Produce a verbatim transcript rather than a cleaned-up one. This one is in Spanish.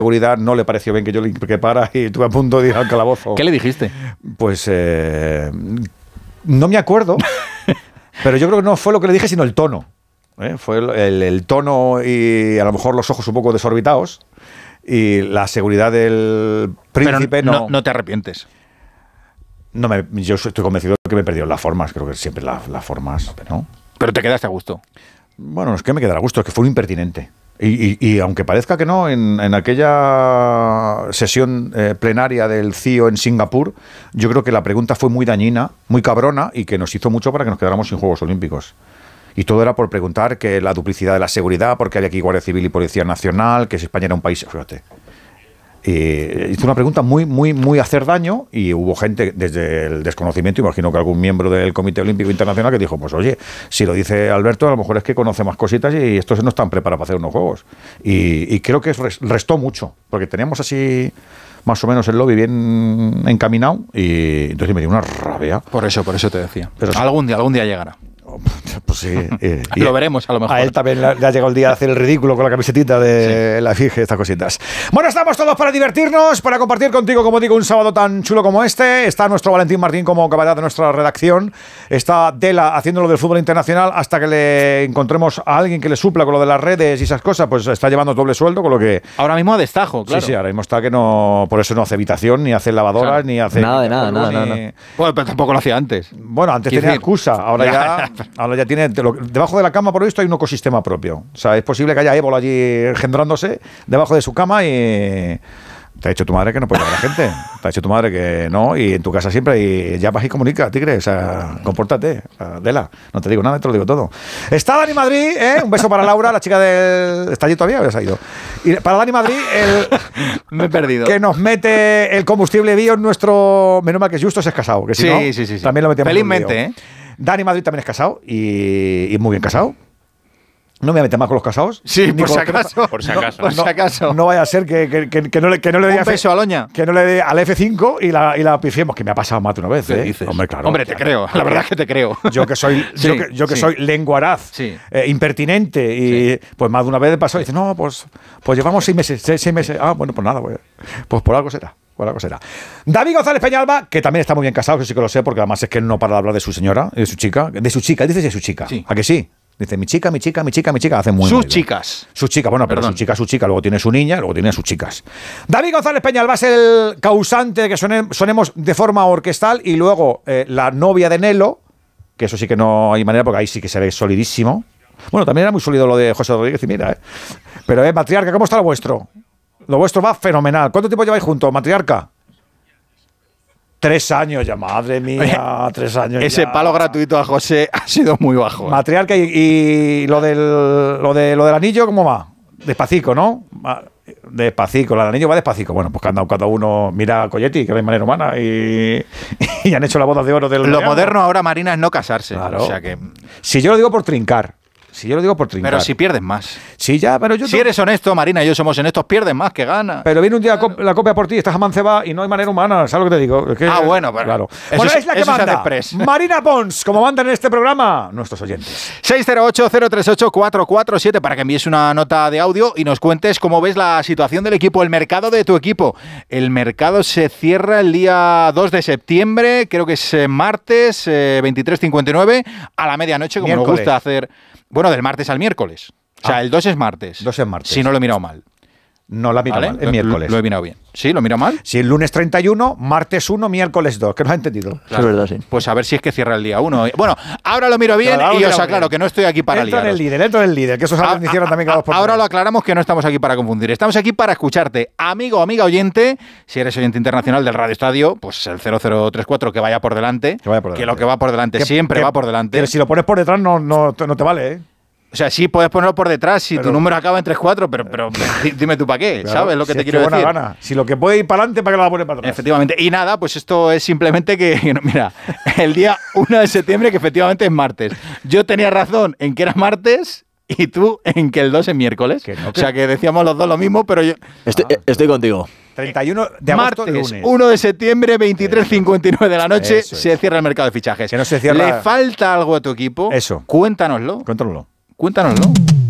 seguridad no le pareció bien que yo le increpara y estuve a punto de ir al calabozo. ¿Qué le dijiste? Pues eh, no me acuerdo, pero yo creo que no fue lo que le dije, sino el tono. ¿eh? Fue el, el, el tono y a lo mejor los ojos un poco desorbitados y la seguridad del príncipe. Pero no, no, no te arrepientes. No me, yo estoy convencido de que me perdió las formas, creo que siempre las la formas, ¿no? Pero te quedaste a gusto. Bueno, es que me quedará a gusto, es que fue un impertinente. Y, y, y aunque parezca que no, en, en aquella sesión eh, plenaria del C I O en Singapur, yo creo que la pregunta fue muy dañina, muy cabrona, y que nos hizo mucho para que nos quedáramos sin Juegos Olímpicos. Y todo era por preguntar que la duplicidad de la seguridad, porque había aquí Guardia Civil y Policía Nacional, que si España era un país... Fíjate. Y hizo una pregunta muy, muy, muy hacer daño, y hubo gente desde el desconocimiento, imagino que algún miembro del Comité Olímpico Internacional que dijo, pues oye, si lo dice Alberto, a lo mejor es que conoce más cositas y estos no están preparados para hacer unos juegos. Y, y creo que restó mucho, porque teníamos así más o menos el lobby bien encaminado, y entonces me dio una rabia. Por eso, por eso te decía. Pero algún día, algún día llegará. Pues sí. Eh, y lo veremos a lo mejor. A él también le ha llegado el día de hacer el ridículo con la camisetita de sí. la Fige, estas cositas. Bueno, estamos todos para divertirnos, para compartir contigo, como digo, un sábado tan chulo como este. Está nuestro Valentín Martín como camarada de nuestra redacción. Está Dela haciendo lo del fútbol internacional hasta que le encontremos a alguien que le supla con lo de las redes y esas cosas. Pues está llevando doble sueldo, con lo que... Ahora mismo a destajo, claro. Sí, sí, ahora mismo está que no... Por eso no hace habitación, ni hace lavadoras, claro. ni hace... Nada de nada, nada, ni... nada, nada. Bueno, pero tampoco lo hacía antes. Bueno, antes tenía decir? excusa. Ahora ya, ahora ya tiene... Debajo de la cama, por esto, hay un ecosistema propio. O sea, es posible que haya ébola allí engendrándose debajo de su cama y... Te ha dicho tu madre que no puede llevar a la gente. Te ha dicho tu madre que no, y en tu casa siempre, y ya vas y comunica, tigre. O sea, compórtate, Dela. No te digo nada, te lo digo todo. Está Dani Madrid, ¿eh? Un beso para Laura, la chica del... ¿Está allí todavía o ya se ha ido? Y para Dani Madrid, el... Me he perdido. Que nos mete el combustible bio en nuestro... Menos mal que Justos es casado, que si sí, no, sí, sí, sí. también lo metemos. Felizmente, ¿eh? Dani Madrid también es casado y, y muy bien casado. No me voy a meter más con los casados. Sí, por si acaso. Por si acaso. No, por si acaso. No, no vaya a ser que, que, que, que no le, que no le dé un beso a Loña. Que no le dé al F cinco y la, y la pifiemos, que me ha pasado más de una vez. ¿eh? Dices? Hombre, claro. Hombre, te claro. creo. La verdad es que te creo. Yo que soy, sí, yo que, yo que sí. soy lenguaraz, sí. eh, impertinente, y sí. pues más de una vez pasó y dice, no, pues, pues llevamos seis meses, seis, seis meses. Ah, bueno, pues nada, pues, pues por algo será. Por algo será. David González Peñalba, que también está muy bien casado, que sí que lo sé, porque además es que no para de hablar de su señora, de su chica, de su chica, dices de su chica. Sí. ¿A que sí? Dice, mi chica, mi chica, mi chica, mi chica, hace muy Sus muy bien. chicas. Sus chicas, bueno, pero Perdón. su chica, su chica, luego tiene su niña, luego tiene sus chicas. David González Peñalba es el causante de que suene, sonemos de forma orquestal, y luego eh, la novia de Nelo, que eso sí que no hay manera, porque ahí sí que se ve solidísimo. Bueno, también era muy sólido lo de José Rodríguez, y mira, ¿eh? Pero, eh, matriarca, ¿cómo está lo vuestro? Lo vuestro va fenomenal. ¿Cuánto tiempo lleváis juntos, matriarca? Tres años ya, madre mía, tres años Ese ya. palo gratuito a José ha sido muy bajo. Matriarca, y, y lo del lo de lo del anillo, ¿cómo va? Despacito, ¿no? Despacito, el anillo va despacito. Bueno, pues cada, cada uno mira a Colletti, que es de manera humana, y, y han hecho la boda de oro del... Lo Mariano. Moderno ahora, Marina, es no casarse. Claro. O sea que... Si yo lo digo por trincar. Si yo lo digo por trincar. Pero si pierdes más. Sí, ya, pero yo... Si eres honesto, Marina y yo somos honestos, pierdes más que ganas. Pero viene un día claro. la copia por ti, estás amancebada y no hay manera humana, ¿sabes lo que te digo? Es que, ah, bueno, pero... Claro. Eso Bueno, es, es la que eso manda. Marina Pons, como mandan en este programa nuestros oyentes. seis cero ocho, cero tres ocho, cuatro cuatro siete para que envíes una nota de audio y nos cuentes cómo ves la situación del equipo, el mercado de tu equipo. El mercado se cierra el día dos de septiembre, creo que es martes, eh, veintitrés cincuenta y nueve, a la medianoche, como Miércoles. Nos gusta hacer... Bueno, del martes al miércoles. O sea, ah, el dos es martes. dos es martes. Si no lo he mirado mal. No la he mirado ¿Vale? mal, es lo, miércoles. Lo he mirado bien. ¿Sí? ¿Lo he mirado mal? Sí, el lunes treinta y uno, martes uno, miércoles dos. ¿Que no has entendido? Claro. Es verdad, sí. Pues a ver si es que cierra el día uno. Bueno, ahora lo miro bien claro, y os aclaro bien. Que no estoy aquí para liaros. Entra en el líder, entra en el líder, que eso se hicieron también cada dos por Ahora lo aclaramos que no estamos aquí para confundir. Estamos aquí para escucharte. Amigo o amiga oyente, si eres oyente internacional del Radio Estadio, pues el cero cero tres cuatro que vaya por delante. Que, vaya por delante. Que lo que va por delante que, siempre que, va por delante. Pero si lo pones por detrás no, no, no te vale, ¿eh? O sea, sí puedes ponerlo por detrás si pero, tu número acaba en tres cuatro, pero, pero dime tú para qué, claro, ¿sabes lo que si te es quiero que buena decir? Gana. Si lo que puede ir para adelante, ¿para qué lo va a poner para atrás? Efectivamente. Y nada, pues esto es simplemente que, mira, el día uno de septiembre, que efectivamente es martes. Yo tenía razón en que era martes y tú en que el dos es miércoles. Que no, que... O sea, que decíamos los dos lo mismo, pero yo... Estoy, ah. estoy contigo. treinta y uno de agosto, martes, lunes. uno de septiembre, veintitrés cincuenta y nueve de la noche, Eso se es. cierra el mercado de fichajes. Que no se cierra... ¿Le falta algo a tu equipo? Eso. Cuéntanoslo. Cuéntanoslo. Cuéntanoslo.